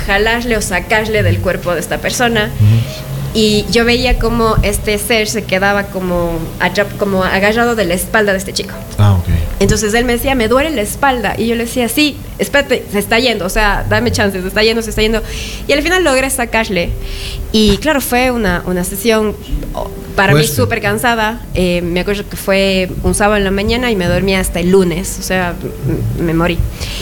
jalarle o sacarle del cuerpo de esta persona. Y yo veía como este ser se quedaba como agarrado de la espalda de este chico. Entonces él me decía, me duele la espalda. Y yo le decía, sí, espérate, se está yendo, o sea, dame chance, se está yendo. Y al final logré sacarle. Y claro, fue una sesión para mí súper cansada. Me acuerdo que fue un sábado en la mañana y me dormí hasta el lunes, o sea, me morí.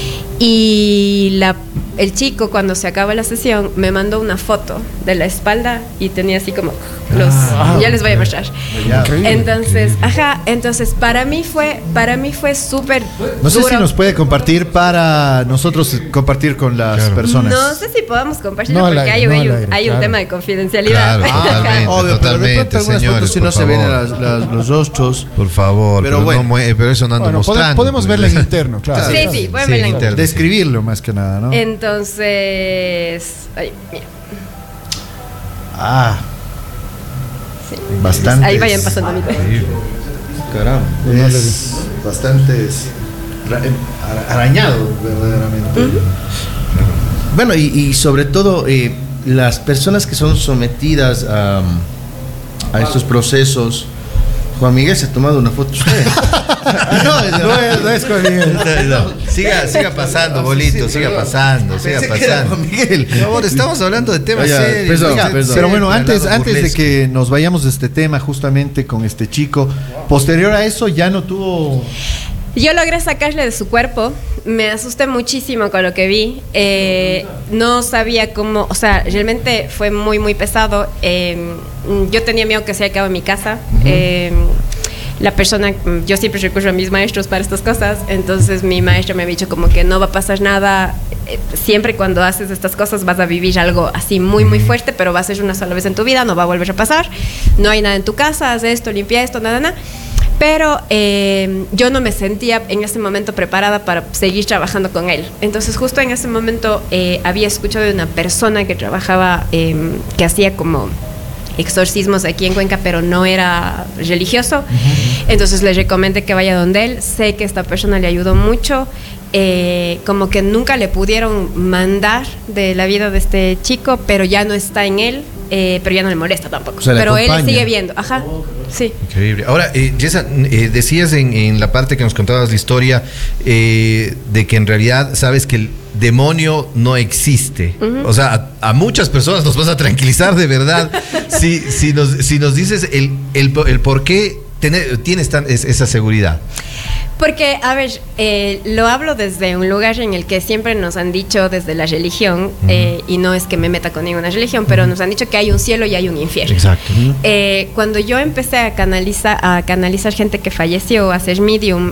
Y el chico, cuando se acaba la sesión, me mandó una foto de la espalda y tenía así como ya les voy a mostrar. Entonces para mí fue súper no sé duro. si nos puede compartir para nosotros compartir con las personas. No sé si podamos compartirlo porque hay un tema de confidencialidad. Totalmente, señores, si no se ven los rostros. Por favor, pero eso no ando mostrando. Podemos verla en interno, claro. Sí, pueden verla en interno. Describirlo más que nada, ¿no? Entonces, mira. Sí. Bastante. Ahí vayan pasando mi cuenta. Caramba. Es bastante arañado, verdaderamente. Bueno, y sobre todo las personas que son sometidas a estos procesos. Juan Miguel se ha tomado una foto usted. No es Juan Miguel. Siga pasando, Bolito, siga pasando. Juan Miguel. Por favor, estamos hablando de temas serios. Perdón. Pero bueno, antes de que nos vayamos de este tema justamente con este chico, posterior a eso ya no tuvo... Yo logré sacarle de su cuerpo, me asusté muchísimo con lo que vi, no sabía cómo, o sea, realmente fue muy, muy pesado. Yo tenía miedo que se acabara en mi casa. La persona, yo siempre recurro a mis maestros para estas cosas, entonces mi maestro me ha dicho como que no va a pasar nada, siempre cuando haces estas cosas vas a vivir algo así muy, muy fuerte, pero va a ser una sola vez en tu vida, no va a volver a pasar, no hay nada en tu casa, haz esto, limpia esto, nada. Pero yo no me sentía en ese momento preparada para seguir trabajando con él. Entonces justo en ese momento había escuchado de una persona que trabajaba, que hacía como exorcismos aquí en Cuenca, pero no era religioso. Entonces le recomendé que vaya donde él. Sé que esta persona le ayudó mucho. Como que nunca le pudieron mandar de la vida de este chico, pero ya no está en él. Pero ya no le molesta tampoco. O sea, pero él sigue viendo. Sí. Increíble. Ahora, Yesa, decías en la parte que nos contabas la historia de que en realidad sabes que el demonio no existe. O sea, a muchas personas nos vas a tranquilizar de verdad si nos dices el por qué tienes esa seguridad. Porque, a ver, lo hablo desde un lugar en el que siempre nos han dicho desde la religión, y no es que me meta con ninguna religión, pero nos han dicho que hay un cielo y hay un infierno. Exacto. Cuando yo empecé a canalizar gente que falleció, a hacer medium,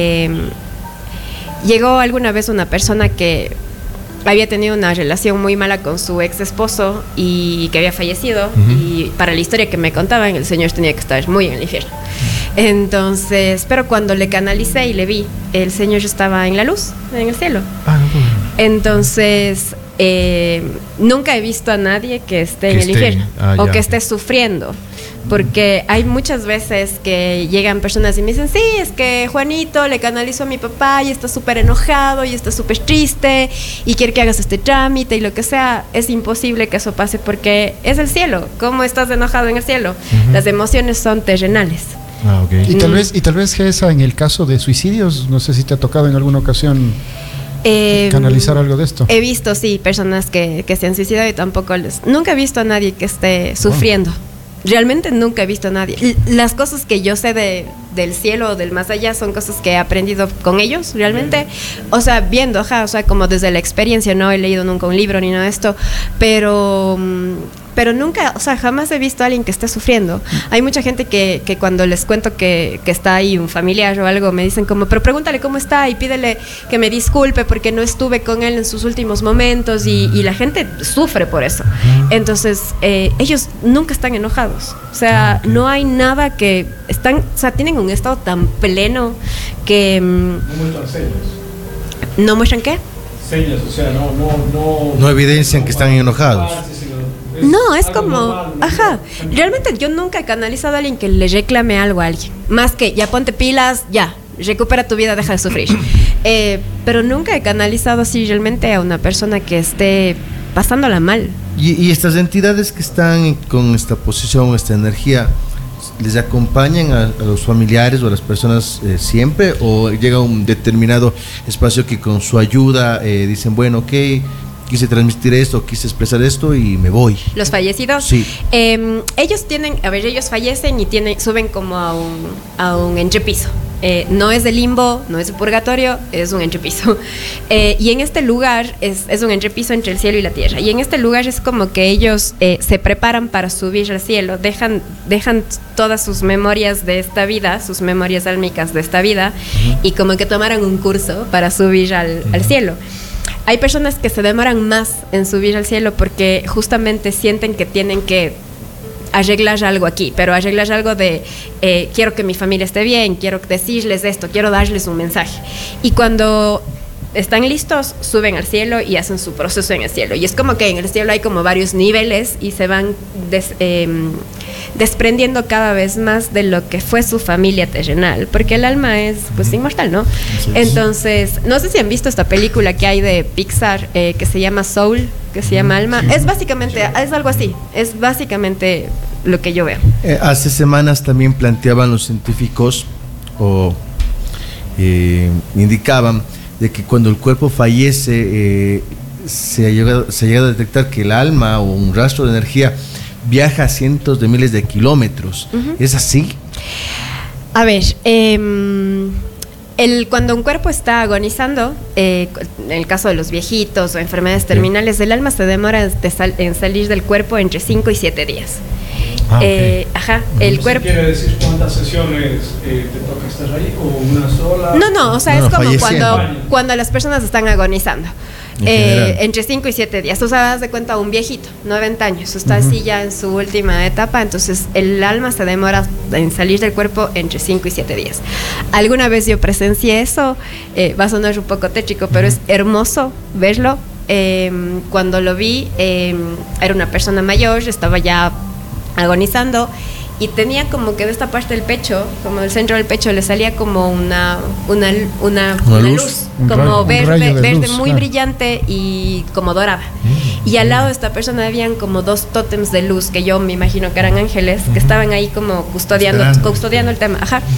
llegó alguna vez una persona que había tenido una relación muy mala con su ex esposo y que había fallecido, y para la historia que me contaban, el señor tenía que estar muy en el infierno. Entonces, pero cuando le canalicé y le vi, el señor estaba en la luz, en el cielo. Entonces, nunca he visto a nadie que esté en el infierno o que esté sufriendo. Porque hay muchas veces que llegan personas y me dicen, sí, es que Juanito le canalizó a mi papá y está súper enojado y está súper triste y quiere que hagas este trámite y lo que sea. Es imposible que eso pase porque es el cielo. ¿Cómo estás enojado en el cielo? Las emociones son terrenales. Y tal vez Gesa, en el caso de suicidios, no sé si te ha tocado en alguna ocasión canalizar algo de esto. He visto, sí, personas que se han suicidado y tampoco nunca he visto a nadie que esté sufriendo. Realmente nunca he visto a nadie. Las cosas que yo sé del cielo o del más allá son cosas que he aprendido con ellos, realmente. O sea, viendo, o sea, como desde la experiencia. No he leído nunca un libro ni nada de esto, pero nunca, o sea, jamás he visto a alguien que esté sufriendo. Hay mucha gente que cuando les cuento que está ahí un familiar o algo, me dicen como, pero pregúntale cómo está y pídele que me disculpe porque no estuve con él en sus últimos momentos, y la gente sufre por eso. Entonces, ellos nunca están enojados. O sea, no hay nada que están, o sea, tienen un estado tan pleno que... no muestran señas. ¿No muestran qué? Señas, o sea, no evidencian que están enojados. No, es como, realmente yo nunca he canalizado a alguien que le reclame algo a alguien, más que ya ponte pilas, ya, recupera tu vida, deja de sufrir. Pero nunca he canalizado así realmente a una persona que esté pasándola mal. Y estas entidades que están con esta posición, esta energía, ¿les acompañan a los familiares o a las personas siempre? ¿O llega un determinado espacio que con su ayuda dicen, bueno, ok, quise transmitir esto, quise expresar esto y me voy? Los fallecidos, sí. Ellos fallecen y suben como a un entrepiso. No es de limbo, no es de purgatorio, es un entrepiso. Y en este lugar es un entrepiso entre el cielo y la tierra. Y en este lugar es como que ellos se preparan para subir al cielo, dejan todas sus memorias de esta vida, sus memorias álmicas de esta vida, y como que tomaran un curso para subir al cielo. Hay personas que se demoran más en subir al cielo porque justamente sienten que tienen que arreglar algo aquí, pero arreglar algo de quiero que mi familia esté bien, quiero decirles esto, quiero darles un mensaje. Y cuando están listos, suben al cielo y hacen su proceso en el cielo. Y es como que en el cielo hay como varios niveles y se van desprendiendo cada vez más de lo que fue su familia terrenal, porque el alma es pues inmortal, ¿no? Entonces, no sé si han visto esta película que hay de Pixar que se llama Soul, que se llama Alma. Es básicamente, es algo así, es básicamente lo que yo veo. Hace semanas también planteaban los científicos o indicaban de que cuando el cuerpo fallece se ha llegado a detectar que el alma o un rastro de energía viaja a cientos de miles de kilómetros. ¿Es así? A ver, cuando un cuerpo está agonizando, en el caso de los viejitos o enfermedades terminales, el alma se demora en salir del cuerpo entre 5 y 7 días. El cuerpo. ¿Quiere decir cuántas sesiones te toca estar ahí o una sola? No, o sea, es como cuando las personas están agonizando. Entre 5 y 7 días. O sea, das de cuenta un viejito, 90 años, está así ya en su última etapa, entonces el alma se demora en salir del cuerpo entre 5 y 7 días. Alguna vez yo presencié eso, va a sonar un poco tétrico, pero es hermoso verlo. Cuando lo vi, era una persona mayor, estaba ya agonizando y tenía como que de esta parte del pecho, como del centro del pecho, le salía como una luz, como verde muy brillante y como dorada. Y al lado de esta persona habían como 2 tótems de luz que yo me imagino que eran ángeles que estaban ahí como custodiando el tema.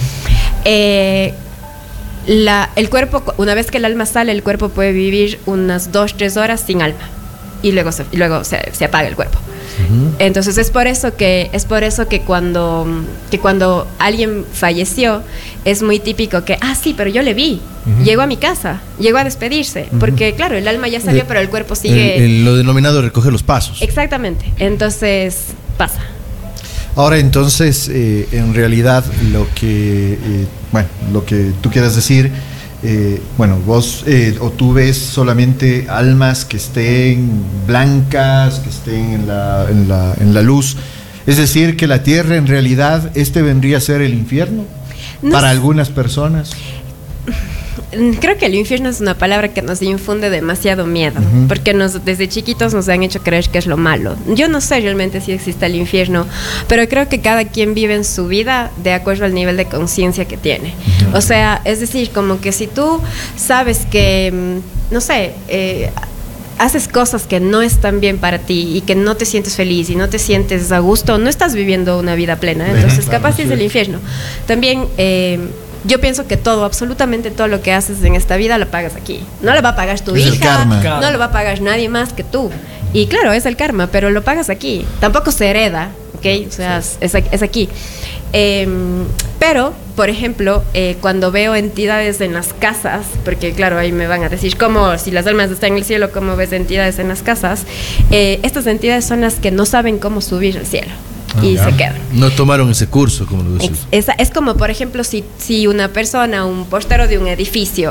El cuerpo, una vez que el alma sale, el cuerpo puede vivir unas 2-3 horas sin alma y luego se apaga el cuerpo. Entonces es por eso que cuando alguien falleció es muy típico que sí, pero yo le vi, llegó a mi casa, llegó a despedirse, porque claro, el alma ya salió, pero el cuerpo sigue. Lo denominado recoger los pasos. Exactamente. Entonces pasa. Ahora entonces, en realidad lo que tú quieras decir, vos o tú ves solamente almas que estén blancas, que estén en la luz. Es decir, que la tierra en realidad vendría a ser el infierno para algunas personas. Creo que el infierno es una palabra que nos infunde demasiado miedo, porque desde chiquitos nos han hecho creer que es lo malo. Yo no sé realmente si existe el infierno, pero creo que cada quien vive en su vida de acuerdo al nivel de conciencia que tiene. O sea, es decir, como que si tú sabes que, no sé, haces cosas que no están bien para ti y que no te sientes feliz y no te sientes a gusto, no estás viviendo una vida plena. Entonces, capaz es el infierno. También yo pienso que absolutamente todo lo que haces en esta vida lo pagas aquí. No lo va a pagar tu hija, no lo va a pagar nadie más que tú. Y claro, es el karma, pero lo pagas aquí. Tampoco se hereda, ¿ok? O sea, es aquí. Pero, por ejemplo, cuando veo entidades en las casas, porque claro, ahí me van a decir, ¿cómo, si las almas están en el cielo, cómo ves entidades en las casas? Estas entidades son las que no saben cómo subir al cielo. Y se quedan. No tomaron ese curso, como lo decís. Es como, por ejemplo, si una persona, un portero de un edificio,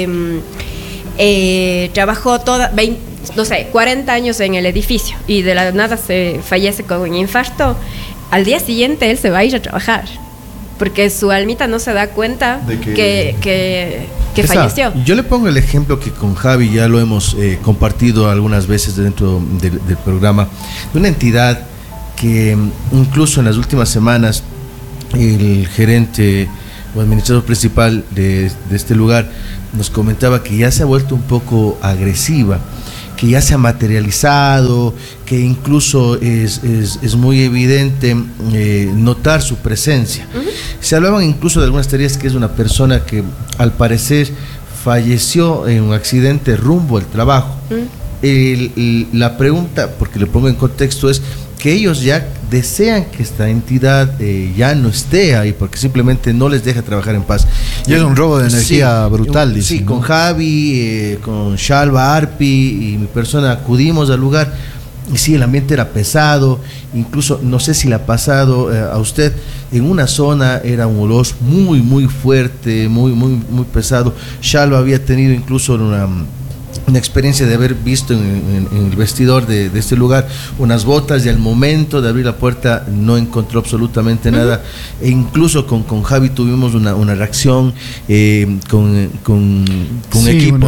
trabajó 40 años en el edificio y de la nada se fallece con un infarto, al día siguiente él se va a ir a trabajar, porque su almita no se da cuenta de que falleció. Yo le pongo el ejemplo que con Javi ya lo hemos compartido algunas veces dentro del programa, de una entidad que incluso en las últimas semanas el gerente o administrador principal de este lugar nos comentaba que ya se ha vuelto un poco agresiva que ya se ha materializado, que incluso es muy evidente notar su presencia. Se hablaban incluso de algunas teorías que es una persona que al parecer falleció en un accidente rumbo al trabajo. La pregunta, porque le pongo en contexto, es que ellos ya desean que esta entidad ya no esté ahí, porque simplemente no les deja trabajar en paz. Y es un robo de energía brutal, dice. Sí, ¿no? con Javi, con Shalva, Arpi y mi persona acudimos al lugar. Y sí, el ambiente era pesado, incluso no sé si le ha pasado a usted, en una zona era un olor muy, muy fuerte, muy, muy, muy pesado. Shalva había tenido incluso una experiencia de haber visto en el vestidor de este lugar unas botas, y al momento de abrir la puerta no encontró absolutamente nada. E incluso con Javi tuvimos una reacción con sí, equipo,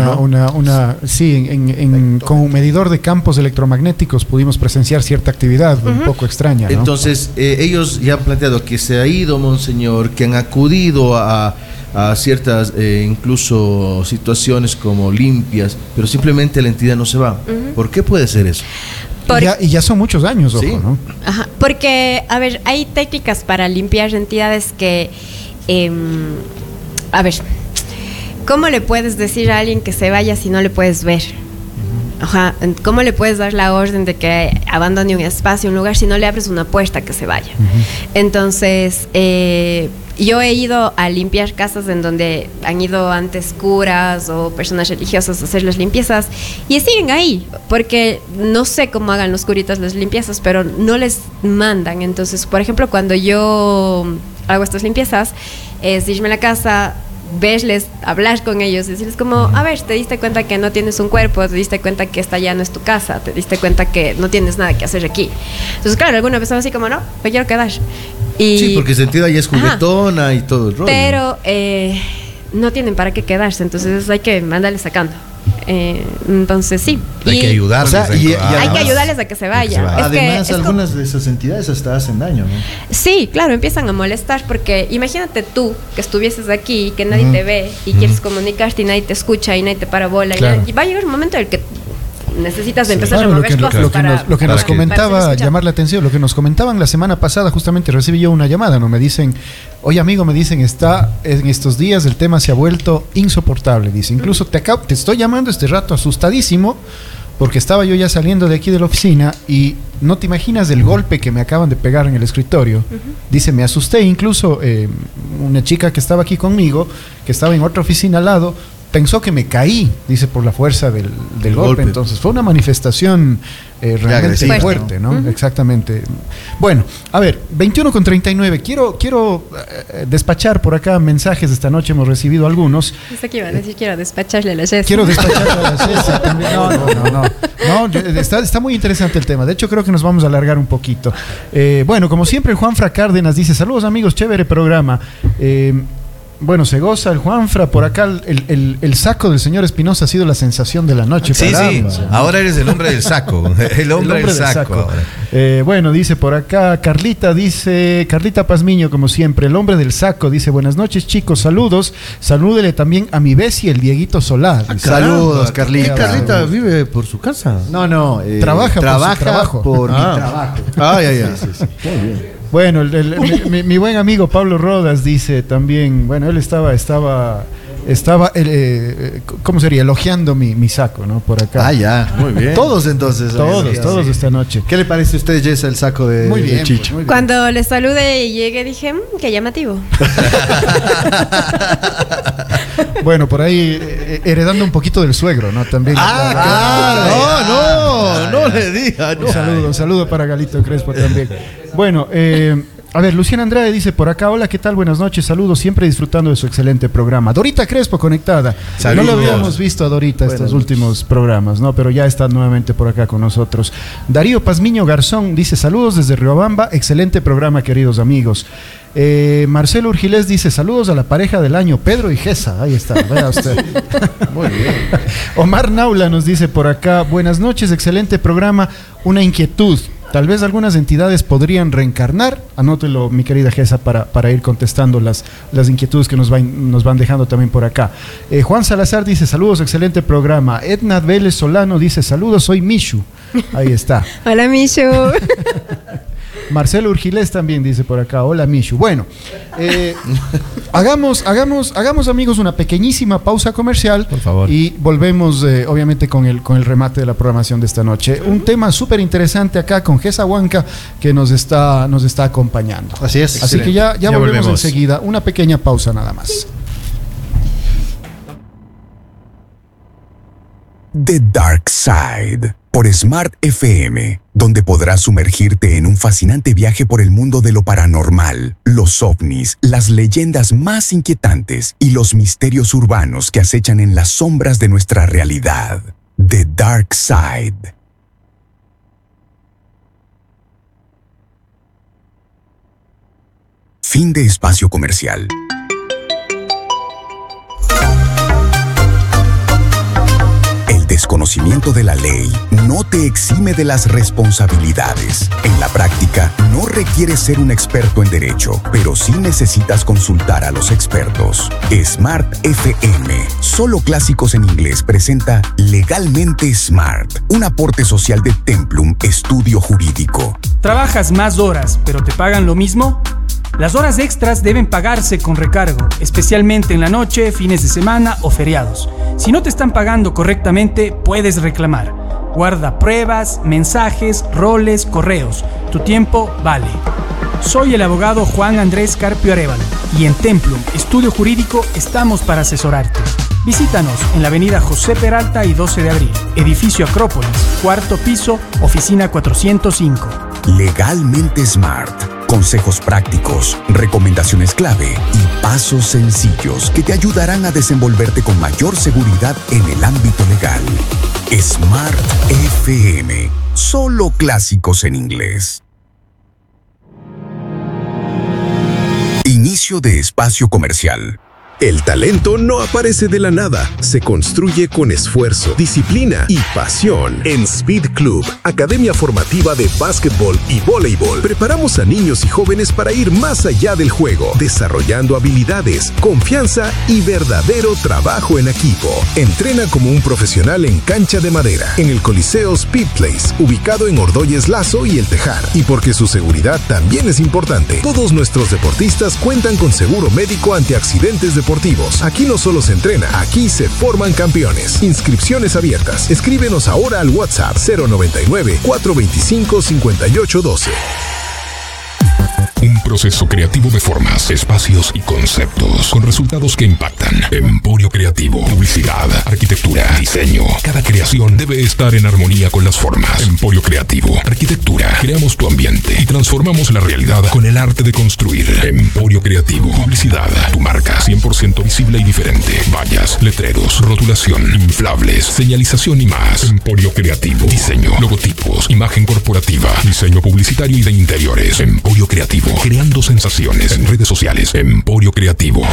con un medidor de campos electromagnéticos pudimos presenciar cierta actividad un poco extraña, ¿no? Entonces ellos ya han planteado que se ha ido Monseñor, que han acudido a ciertas incluso situaciones como limpias, pero simplemente la entidad no se va. ¿Por qué puede ser eso? Y ya son muchos años, ojo, Sí. ¿no? Ajá, porque, a ver, hay técnicas para limpiar entidades que, a ver, ¿cómo le puedes decir a alguien que se vaya si no le puedes ver? Ajá, ¿cómo le puedes dar la orden de que abandone un espacio, un lugar, si no le abres una puerta que se vaya? Entonces, yo he ido a limpiar casas en donde han ido antes curas o personas religiosas a hacer las limpiezas y siguen ahí, porque no sé cómo hagan los curitas las limpiezas, pero no les mandan. Entonces, por ejemplo, cuando yo hago estas limpiezas, es irme a la casa, verles, hablar con ellos, decirles como, a ver, te diste cuenta que no tienes un cuerpo, te diste cuenta que esta ya no es tu casa, te diste cuenta que no tienes nada que hacer aquí. Entonces, claro, alguna vez así como, no, me quiero quedar. Y, Sí, porque esa entidad ya es juguetona y todo el rollo. pero no tienen para qué quedarse, entonces hay que mandarles sacando. Entonces sí. Hay que ayudarles. O sea, y hay además- que ayudarles a que se vayan. vaya. Es que Además, es como- algunas de esas entidades hasta hacen daño, ¿no? Sí, claro, empiezan a molestar porque imagínate tú que estuvieses aquí y que nadie te ve y quieres comunicarte y nadie te escucha y nadie te para bola. Claro. Y va a llegar un momento en el que necesitas de empezar Claro, a lo mover que, cosas lo que para, nos, lo que para nos que- comentaba, para ser escuchado. llamar la atención, lo que nos comentaban la semana pasada, justamente recibí yo una llamada, ¿no? Me dicen, oye amigo, me dicen, está en estos días el tema se ha vuelto insoportable, dice, incluso te estoy llamando este rato asustadísimo, porque estaba yo ya saliendo de aquí de la oficina y no te imaginas el golpe que me acaban de pegar en el escritorio. Dice, me asusté, incluso una chica que estaba aquí conmigo, que estaba en otra oficina al lado, pensó que me caí, dice, por la fuerza del golpe. Entonces fue una manifestación realmente agresiva, fuerte, ¿no? Exactamente. Bueno, a ver, 21:39. Quiero despachar por acá mensajes esta noche, hemos recibido algunos. Pensé que iba a decir, quiero despacharle a la Jess. Quiero despachar a la César también. No, está muy interesante el tema. De hecho, creo que nos vamos a alargar un poquito. Bueno, como siempre, Juanfra Cárdenas dice, saludos amigos, chévere programa. Bueno, se goza el Juanfra. Por acá el saco del señor Espinosa ha sido la sensación de la noche. Sí, sí. caramba. Ahora eres el hombre del saco. El hombre del saco. ahora. Bueno, dice por acá Carlita Pazmiño, como siempre, el hombre del saco, dice, buenas noches chicos, saludos, salúdele también a mi Bessie, el Dieguito Solar. Dice, Saludos, ¿Qué Carlita. Carlita vive por su casa? No, Trabaja por su trabajo. por mi Ah. trabajo. Ay, ay, ay. Muy bien. Bueno, mi buen amigo Pablo Rodas dice también, bueno, él estaba ¿cómo sería? Elogiando mi saco, ¿no? Por acá. Ah, ya. Muy bien. Todos entonces. Todos esta noche. ¿Qué le parece a usted, Jess, el saco de, Muy bien, de Chicho? muy bien. Cuando le saludé y llegué dije, qué llamativo. Bueno, por ahí heredando un poquito del suegro, ¿no? También. No le diga. No. Un saludo para Galito Crespo también. Bueno, a ver, Luciana Andrade dice por acá, hola, ¿qué tal? Buenas noches, saludos, siempre disfrutando de su excelente programa. Dorita Crespo conectada. Saludos. No lo habíamos visto a Dorita estos últimos programas, ¿no? Pero ya está nuevamente por acá con nosotros. Darío Pazmiño Garzón dice, saludos desde Riobamba, excelente programa, queridos amigos. Marcelo Urgilés dice, saludos a la pareja del año, Pedro y Gesa. Ahí está, vea usted. Muy bien. Omar Naula nos dice por acá, buenas noches, excelente programa, una inquietud. Tal vez algunas entidades podrían reencarnar. Anótelo, mi querida Gesa, para ir contestando las inquietudes que nos van dejando también por acá. Juan Salazar dice, saludos, excelente programa. Edna Vélez Solano dice, saludos, soy Mishu. Ahí está. Hola, Mishu. Marcelo Urgilés también dice por acá, hola Mishu. Bueno, hagamos amigos una pequeñísima pausa comercial, por favor, y volvemos obviamente con el remate de la programación de esta noche. Un tema súper interesante acá con Gesa Huanca, que nos está acompañando. Así es. Así que ya volvemos enseguida, una pequeña pausa nada más. The Dark Side, por Smart FM, donde podrás sumergirte en un fascinante viaje por el mundo de lo paranormal, los ovnis, las leyendas más inquietantes y los misterios urbanos que acechan en las sombras de nuestra realidad. The Dark Side. Fin de espacio comercial. Desconocimiento de la ley no te exime de las responsabilidades. En la práctica, no requieres ser un experto en derecho, pero sí necesitas consultar a los expertos. Smart FM, solo clásicos en inglés, presenta Legalmente Smart, un aporte social de Templum Estudio Jurídico. ¿Trabajas más horas, pero te pagan lo mismo? Las horas extras deben pagarse con recargo, especialmente en la noche, fines de semana o feriados. Si no te están pagando correctamente, puedes reclamar. Guarda pruebas, mensajes, roles, correos. Tu tiempo vale. Soy el abogado Juan Andrés Carpio Arévalo y en Templum Estudio Jurídico estamos para asesorarte. Visítanos en la avenida José Peralta y 12 de abril, edificio Acrópolis, 4º piso, oficina 405. Legalmente Smart. Consejos prácticos, recomendaciones clave y pasos sencillos que te ayudarán a desenvolverte con mayor seguridad en el ámbito legal. Smart FM. Solo clásicos en inglés. Inicio de espacio comercial. El talento no aparece de la nada, se construye con esfuerzo, disciplina y pasión. En Speed Club, academia formativa de básquetbol y voleibol, preparamos a niños y jóvenes para ir más allá del juego, desarrollando habilidades, confianza y verdadero trabajo en equipo. Entrena como un profesional en cancha de madera, en el Coliseo Speed Place, ubicado en Ordóñez Lazo y El Tejar. Y porque su seguridad también es importante, todos nuestros deportistas cuentan con seguro médico ante accidentes deportivos. Aquí no solo se entrena, aquí se forman campeones. Inscripciones abiertas. Escríbenos ahora al WhatsApp 099-425-5812. Un proceso creativo de formas, espacios y conceptos con resultados que impactan. Emporio Creativo, publicidad, arquitectura, diseño. Cada creación debe estar en armonía con las formas. Emporio Creativo, arquitectura. Creamos tu ambiente y transformamos la realidad con el arte de construir. Emporio Creativo, publicidad. Tu marca 100% visible y diferente. Vallas, letreros, rotulación, inflables, señalización y más. Emporio Creativo, diseño, logotipos, imagen corporativa, diseño publicitario y de interiores. Emporio Creativo, creando sensaciones en redes sociales. Emporio Creativo.